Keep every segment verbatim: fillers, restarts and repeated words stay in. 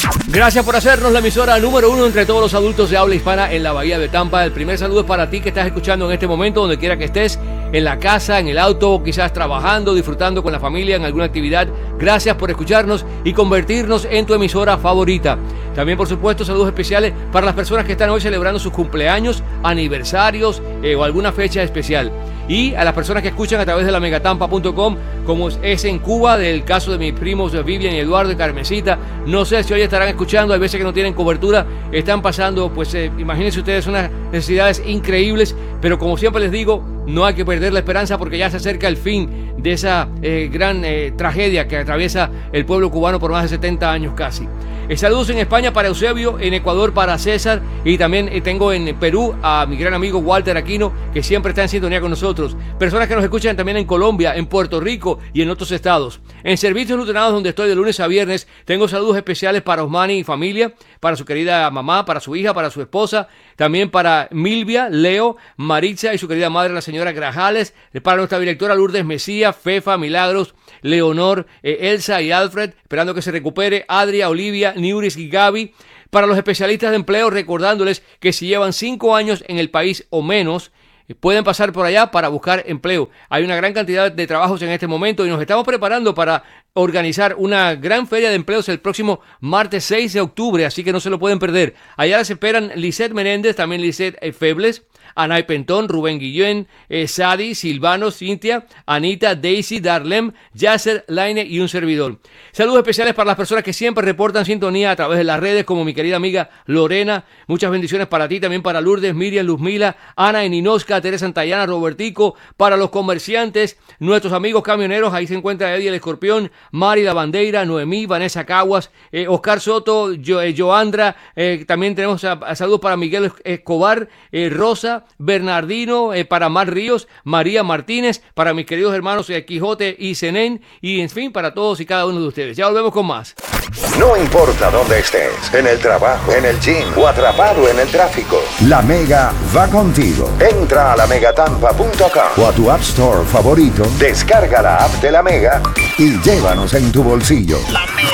Gracias por hacernos la emisora número uno entre todos los adultos de habla hispana en la Bahía de Tampa. El primer saludo es para ti que estás escuchando en este momento, donde quiera que estés, en la casa, en el auto, quizás trabajando, disfrutando con la familia en alguna actividad. Gracias por escucharnos y convertirnos en tu emisora favorita. También, por supuesto, saludos especiales para las personas que están hoy celebrando sus cumpleaños, aniversarios eh, o alguna fecha especial. Y a las personas que escuchan a través de la megatampa punto com, como es en Cuba, del caso de mis primos Vivian y Eduardo y Carmencita. No sé si hoy estarán escuchando, hay veces que no tienen cobertura, están pasando, pues eh, imagínense ustedes, unas necesidades increíbles, pero como siempre les digo, no hay que perder la esperanza porque ya se acerca el fin de esa eh, gran eh, tragedia que atraviesa el pueblo cubano por más de setenta años casi. Eh, saludos en España para Eusebio, en Ecuador para César, y también eh, tengo en Perú a mi gran amigo Walter Aquino, que siempre está en sintonía con nosotros. Personas que nos escuchan también en Colombia, en Puerto Rico y en otros estados. En Servicios Lutenados, donde estoy de lunes a viernes, tengo saludos especiales para Osmani y familia, para su querida mamá, para su hija, para su esposa, también para Milvia, Leo, Maritza y su querida madre, la señora Grajales, para nuestra directora Lourdes Mesía, Fefa, Milagros, Leonor, eh, Elsa y Alfred, esperando que se recupere, Adria, Olivia, Niuris y Gaby. Para los especialistas de empleo, recordándoles que si llevan cinco años en el país o menos, pueden pasar por allá para buscar empleo. Hay una gran cantidad de trabajos en este momento y nos estamos preparando para organizar una gran feria de empleos el próximo martes seis de octubre, así que no se lo pueden perder. Allá les esperan Lisette Menéndez, también Lisette eh, Febles, Anay Pentón, Rubén Guillén, eh, Sadi, Silvano, Cintia, Anita, Daisy, Darlem, Yasser, Laine y un servidor. Saludos especiales para las personas que siempre reportan sintonía a través de las redes, como mi querida amiga Lorena. Muchas bendiciones para ti, también para Lourdes, Miriam, Luzmila, Ana Eninosca, Teresa Santayana, Robertico. Para los comerciantes, nuestros amigos camioneros, ahí se encuentra Eddie el Escorpión, Mari la Bandeira, Noemí, Vanessa Caguas, eh, Oscar Soto, jo, eh, Joandra, eh, también tenemos a, a saludos para Miguel Escobar, eh, Rosa, Bernardino, eh, para Mar Ríos, María Martínez, para mis queridos hermanos eh, Quijote y Zenén, y en fin, para todos y cada uno de ustedes. Ya volvemos con más. No importa dónde estés, en el trabajo, en el gym o atrapado en el tráfico, La Mega va contigo. Entra a la megatampa punto com o a tu App Store favorito, descarga la app de La Mega y llévanos en tu bolsillo. La Mega.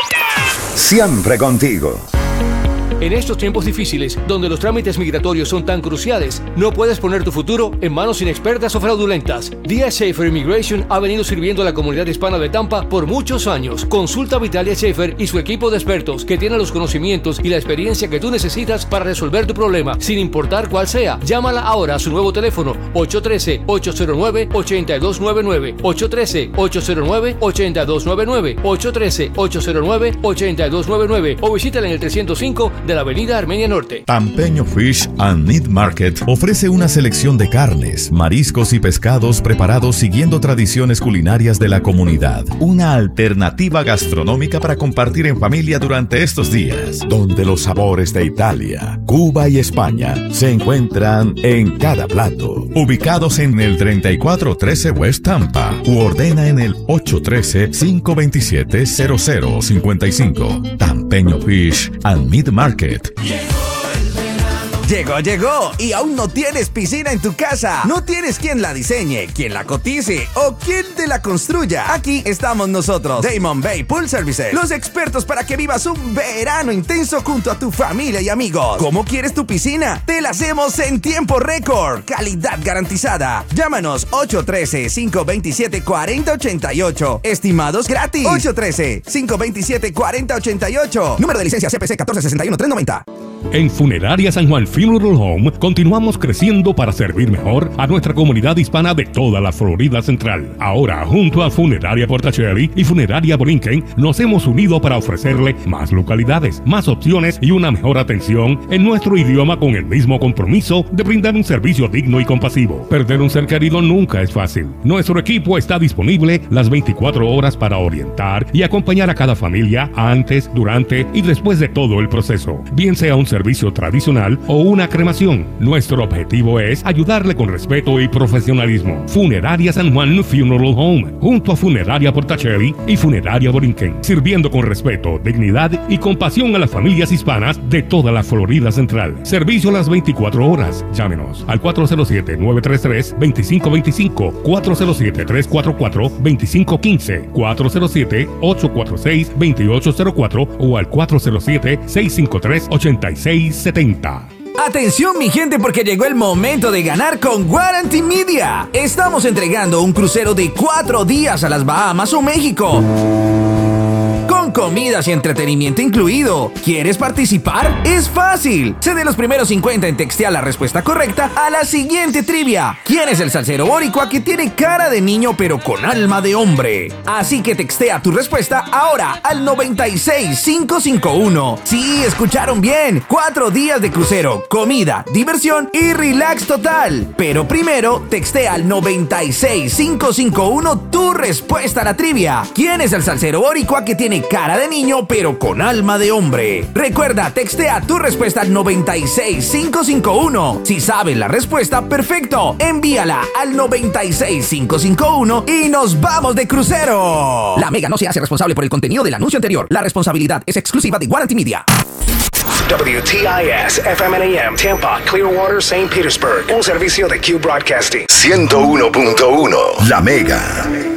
Siempre contigo. En estos tiempos difíciles, donde los trámites migratorios son tan cruciales, no puedes poner tu futuro en manos inexpertas o fraudulentas. D S Schaefer Immigration ha venido sirviendo a la comunidad hispana de Tampa por muchos años. Consulta a Vitalia Schaefer y su equipo de expertos que tienen los conocimientos y la experiencia que tú necesitas para resolver tu problema, sin importar cuál sea. Llámala ahora a su nuevo teléfono ocho uno tres, ocho cero nueve, ocho dos nueve nueve, ocho uno tres, ocho cero nueve, ocho dos nueve nueve, ocho uno tres, ocho cero nueve, ocho dos nueve nueve o visítala en el trescientos cinco de la avenida Armenia Norte. Tampeño Fish and Meat Market ofrece una selección de carnes, mariscos y pescados preparados siguiendo tradiciones culinarias de la comunidad. Una alternativa gastronómica para compartir en familia durante estos días, donde los sabores de Italia, Cuba y España se encuentran en cada plato. Ubicados en el treinta y cuatro trece West Tampa u ordena en el ocho uno tres, cinco dos siete, cero cero cinco cinco. Tampeño Fish and Meat Market. Llegó, llegó y aún no tienes piscina en tu casa. No tienes quien la diseñe, quien la cotice o quien te la construya. Aquí estamos nosotros, Damon Bay Pool Services, los expertos para que vivas un verano intenso junto a tu familia y amigos. ¿Cómo quieres tu piscina? Te la hacemos en tiempo récord, calidad garantizada. Llámanos ocho uno tres, cinco dos siete, cuatro cero ocho ocho. Estimados gratis. ocho uno tres, cinco dos siete, cuatro cero ocho ocho. Número de licencia C P C uno cuatro seis uno, tres noventa. En Funeraria San Juan Funeral Home continuamos creciendo para servir mejor a nuestra comunidad hispana de toda la Florida Central. Ahora, junto a Funeraria Portacelli y Funeraria Borinquen, nos hemos unido para ofrecerle más localidades, más opciones y una mejor atención en nuestro idioma, con el mismo compromiso de brindar un servicio digno y compasivo. Perder un ser querido nunca es fácil. Nuestro equipo está disponible las veinticuatro horas para orientar y acompañar a cada familia antes, durante y después de todo el proceso. Bien sea un servicio tradicional o una cremación. Nuestro objetivo es ayudarle con respeto y profesionalismo. Funeraria San Juan Funeral Home, junto a Funeraria Portacelli y Funeraria Borinquen, sirviendo con respeto, dignidad y compasión a las familias hispanas de toda la Florida Central. Servicio a las veinticuatro horas. Llámenos al cuatro cero siete, nueve tres tres, dos cinco dos cinco, cuatro cero siete, tres cuatro cuatro, dos cinco uno cinco, cuatro cero siete, ocho cuatro seis, dos ocho cero cuatro o al cuatro cero siete, seis cinco tres, ocho seis siete cero. Atención mi gente, porque llegó el momento de ganar con Guarantee Media. Estamos entregando un crucero de cuatro días a las Bahamas o México, con comidas y entretenimiento incluido. ¿Quieres participar? Es fácil. Sé de los primeros cincuenta en textear la respuesta correcta a la siguiente trivia. ¿Quién es el salsero boricua que tiene cara de niño pero con alma de hombre? Así que textea tu respuesta ahora al noventa y seis cinco cinco uno. Sí, escucharon bien. Cuatro días de crucero, comida, diversión y relax total. Pero primero, textea al noventa y seis cinco cinco uno tu respuesta a la trivia. ¿Quién es el salsero boricua que tiene cara de niño pero con alma de hombre? Recuerda, textea tu respuesta al noventa y seis cinco cinco uno. Si sabes la respuesta, perfecto. Envíala al noventa y seis cinco cinco uno y nos vamos de crucero. La Mega no se hace responsable por el contenido del anuncio anterior. La responsabilidad es exclusiva de Guarantee Media. W T I S F M N A M Tampa, Clearwater, Saint Petersburg. Un servicio de Q Broadcasting. ciento uno punto uno La Mega.